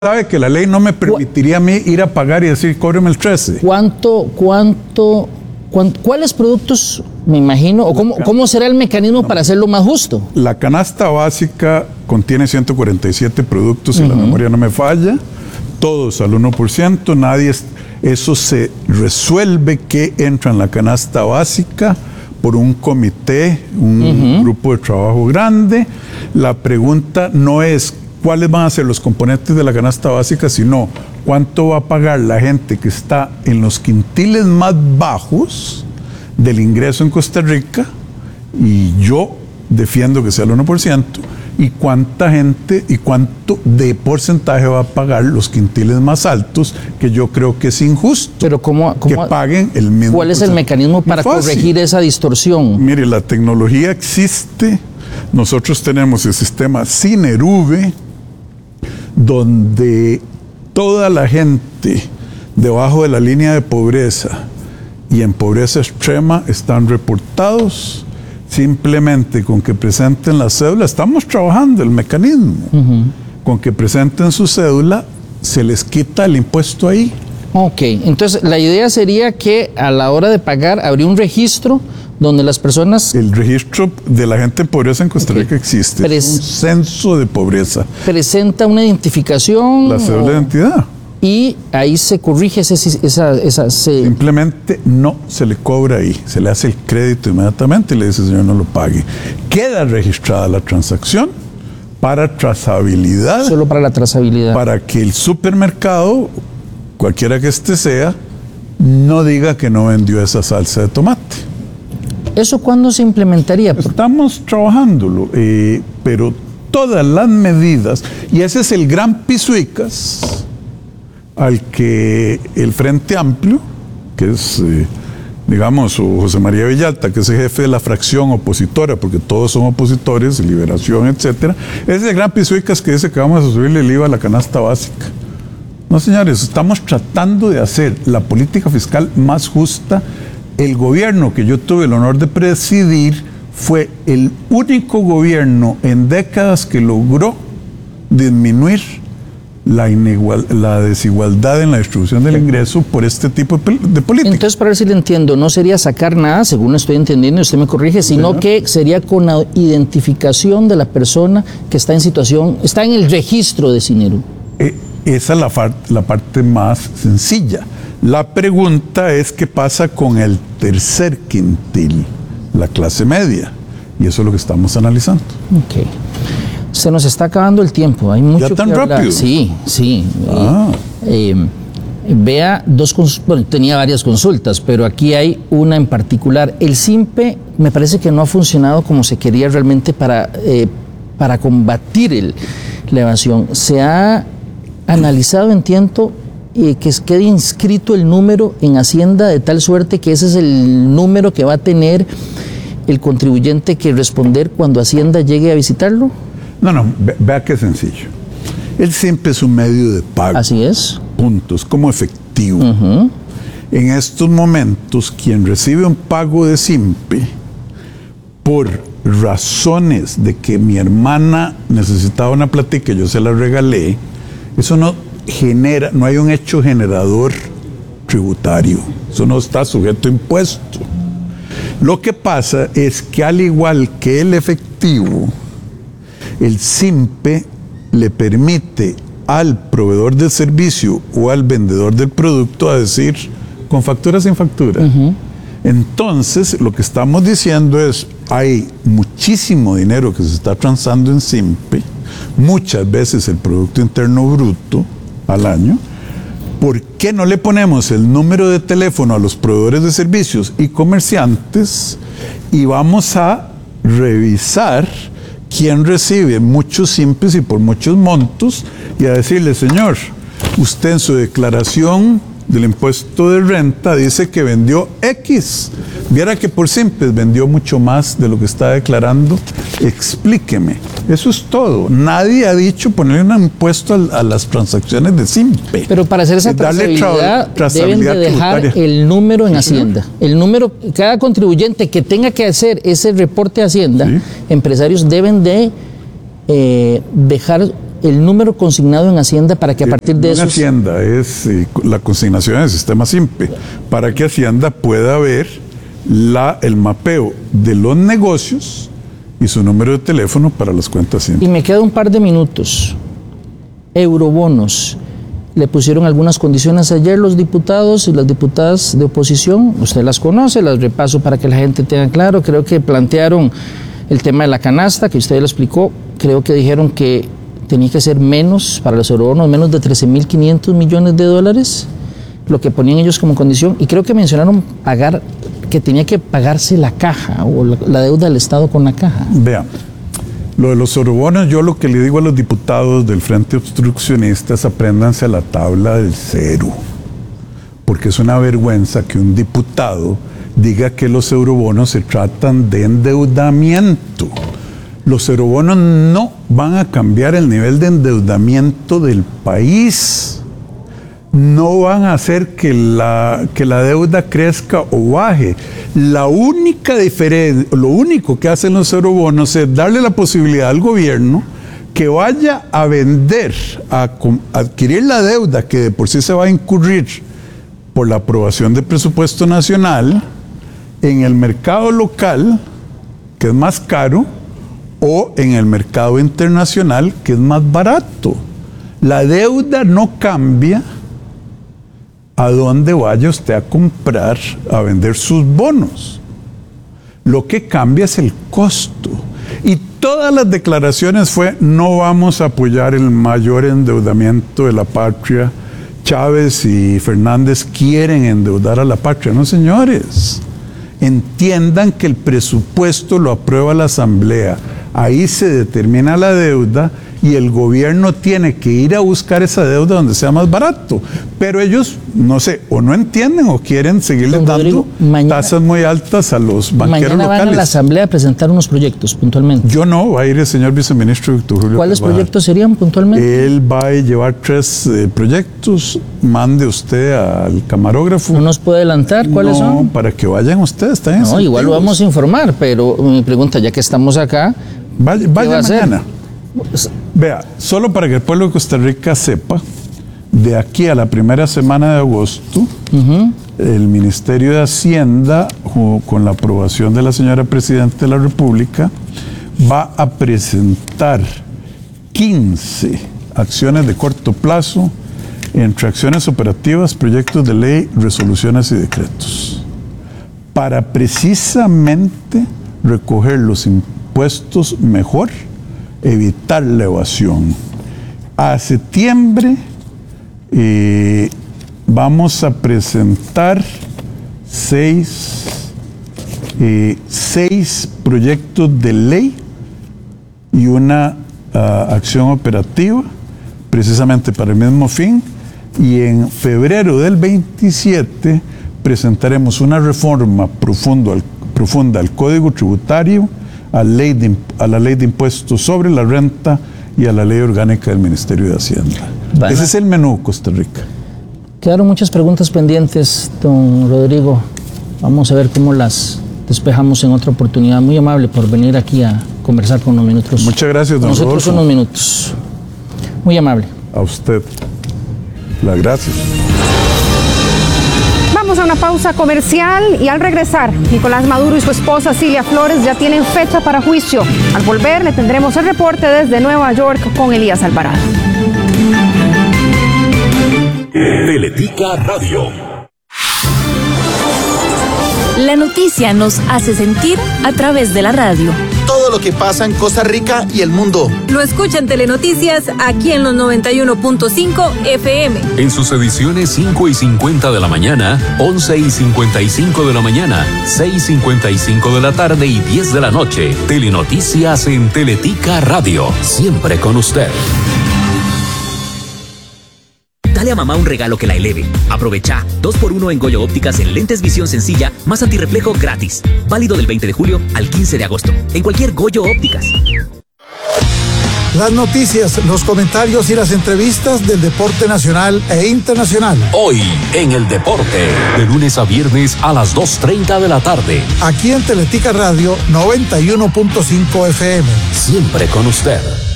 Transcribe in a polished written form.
sabe que la ley no me permitiría a mí ir a pagar y decir, cóbreme el 13. ¿Cuáles productos, me imagino, o cómo será el mecanismo para hacerlo más justo? La canasta básica contiene 147 productos, si la memoria no me falla, todos al 1%, eso se resuelve que entra en la canasta básica por un comité, un grupo de trabajo grande. La pregunta no es cuáles van a ser los componentes de la canasta básica, sino cuánto va a pagar la gente que está en los quintiles más bajos del ingreso en Costa Rica, y yo defiendo que sea el 1%, y cuánta gente y cuánto de porcentaje va a pagar los quintiles más altos, que yo creo que es injusto. Pero que paguen el mismo. ¿Cuál es el mecanismo para corregir esa distorsión? Mire, la tecnología existe. Nosotros tenemos el sistema Sinerube, donde toda la gente debajo de la línea de pobreza y en pobreza extrema están reportados. Simplemente con que presenten la cédula, estamos trabajando el mecanismo, con que presenten su cédula, se les quita el impuesto ahí. Ok, entonces la idea sería que a la hora de pagar habría un registro donde las personas... El registro de la gente en pobreza en Costa Rica existe, es un censo de pobreza. Presenta una identificación... La cédula de identidad. Y ahí se corrige Simplemente no se le cobra ahí, se le hace el crédito inmediatamente y le dice, señor, no lo pague. Queda registrada la transacción para trazabilidad. Solo para la trazabilidad. Para que el supermercado, cualquiera que este sea, no diga que no vendió esa salsa de tomate. ¿Eso cuándo se implementaría? Estamos trabajándolo, pero todas las medidas, y ese es el gran pisuicas al que el Frente Amplio, que es, digamos, José María Villalta, que es el jefe de la fracción opositora, porque todos son opositores, Liberación, etcétera, es el gran pisuicas que dice que vamos a subirle el IVA a la canasta básica. No, señores, estamos tratando de hacer la política fiscal más justa. El gobierno que yo tuve el honor de presidir fue el único gobierno en décadas que logró disminuir la desigualdad en la distribución del ingreso por este tipo de política. Entonces, para ver si le entiendo, no sería sacar nada, según estoy entendiendo, y usted me corrige, sino que sería con la identificación de la persona que está en situación, está en el registro de Sinerube. Esa es la parte más sencilla. La pregunta es qué pasa con el tercer quintil, la clase media, y eso es lo que estamos analizando. Ok. Se nos está acabando el tiempo, hay mucho ¿Ya tan que hablar. rápido? Sí. Vea, tenía varias consultas, pero aquí hay una en particular. El SIMPE me parece que no ha funcionado como se quería realmente para combatir la evasión. Se ha analizado, entiendo, que quede inscrito el número en Hacienda de tal suerte que ese es el número que va a tener el contribuyente que responder cuando Hacienda llegue a visitarlo. No, vea qué sencillo. El SIMPE es un medio de pago. Así es. Puntos, como efectivo. En estos momentos, quien recibe un pago de SIMPE por razones de que mi hermana necesitaba una platica y yo se la regalé, eso no hay un hecho generador tributario. Eso no está sujeto a impuesto. Lo que pasa es que, al igual que el efectivo, el SIMPE le permite al proveedor del servicio o al vendedor del producto a decir con factura sin factura. Entonces, lo que estamos diciendo es, hay muchísimo dinero que se está transando en SIMPE, muchas veces el Producto Interno Bruto al año. ¿Por qué no le ponemos el número de teléfono a los proveedores de servicios y comerciantes y vamos a revisar quién recibe muchos SIMPEs y por muchos montos, y a decirle, señor, usted en su declaración del impuesto de renta dice que vendió X, viera que por SIMPEs vendió mucho más de lo que está declarando, explíqueme. Eso es todo. Nadie ha dicho poner un impuesto a las transacciones de SIMPE. Pero para hacer esa trazabilidad deben de dejar tributaria. El número en Hacienda. El número, cada contribuyente que tenga que hacer ese reporte a Hacienda, empresarios deben de dejar el número consignado en Hacienda para que a partir de eso... En Hacienda es la consignación del sistema SIMPE, para que Hacienda pueda ver el mapeo de los negocios y su número de teléfono para las cuentas SIMPE. Y me queda un par de minutos. Eurobonos. Le pusieron algunas condiciones ayer los diputados y las diputadas de oposición. Usted las conoce, las repaso para que la gente tenga claro. Creo que plantearon el tema de la canasta, que usted lo explicó. Creo que dijeron que tenía que ser menos para los eurobonos, menos de 13.500 millones de dólares, lo que ponían ellos como condición. Y creo que mencionaron que tenía que pagarse la caja o la deuda del Estado con la caja. Vean. Lo de los eurobonos, yo lo que le digo a los diputados del Frente Obstruccionista es apréndanse a la tabla del cero, porque es una vergüenza que un diputado diga que los eurobonos se tratan de endeudamiento. Los eurobonos no van a cambiar el nivel de endeudamiento del país, no van a hacer que la deuda crezca o baje. La única diferencia, lo único que hacen los eurobonos es darle la posibilidad al gobierno que vaya a vender, a adquirir la deuda que de por sí se va a incurrir por la aprobación del presupuesto nacional en el mercado local, que es más caro, o en el mercado internacional, que es más barato. La deuda no cambia a dónde vaya usted a comprar, a vender sus bonos. Lo que cambia es el costo. Y todas las declaraciones fue: no vamos a apoyar el mayor endeudamiento de la patria. Chávez y Fernández quieren endeudar a la patria. No, señores. Entiendan que el presupuesto lo aprueba la Asamblea. Ahí se determina la deuda y el gobierno tiene que ir a buscar esa deuda donde sea más barato. Pero ellos, no sé, o no entienden o quieren seguirles dando tasas muy altas a los banqueros mañana locales. Van a la Asamblea a presentar unos proyectos puntualmente. Yo no, va a ir el señor viceministro Víctor Julio ¿Cuáles Carvajal. proyectos serían puntualmente? Él va a llevar 3 proyectos. Mande usted al camarógrafo. ¿No nos puede adelantar cuáles son? No, para que vayan ustedes. No, igual lo vamos a informar, pero mi pregunta, ya que estamos acá, vaya mañana. Vea, solo para que el pueblo de Costa Rica sepa, de aquí a la primera semana de agosto, el Ministerio de Hacienda, con la aprobación de la señora Presidenta de la República, va a presentar 15 acciones de corto plazo, entre acciones operativas, proyectos de ley, resoluciones y decretos, para precisamente recoger los impuestos mejor, evitar la evasión. A septiembre vamos a presentar 6 proyectos de ley y una acción operativa, precisamente para el mismo fin, y en febrero del 27 presentaremos una reforma profunda al Código Tributario, a la ley de impuestos sobre la renta y a la ley orgánica del Ministerio de Hacienda. Bueno, ese es el menú, Costa Rica. Quedaron muchas preguntas pendientes, don Rodrigo. Vamos a ver cómo las despejamos en otra oportunidad. Muy amable por venir aquí a conversar con unos minutos. Muchas gracias, don Rodolfo. Nosotros unos minutos. Muy amable. A usted. Las gracias. Vamos a una pausa comercial y al regresar, Nicolás Maduro y su esposa Cilia Flores ya tienen fecha para juicio. Al volver le tendremos el reporte desde Nueva York con Elías Alvarado. Teletica Radio. La noticia nos hace sentir a través de la radio. Todo lo que pasa en Costa Rica y el mundo. Lo escuchan Telenoticias aquí en los 91.5 FM. En sus ediciones 5:50 de la mañana, 11:55 de la mañana, 6:55 de la tarde y 10 de la noche. Telenoticias en Teletica Radio. Siempre con usted. Dale a mamá un regalo que la eleve. Aprovecha 2x1 en Goyo Ópticas en lentes visión sencilla más antirreflejo gratis. Válido del 20 de julio al 15 de agosto. En cualquier Goyo Ópticas. Las noticias, los comentarios y las entrevistas del deporte nacional e internacional. Hoy en el deporte. De lunes a viernes a las 2:30 de la tarde. Aquí en Teletica Radio 91.5 FM. Siempre con usted.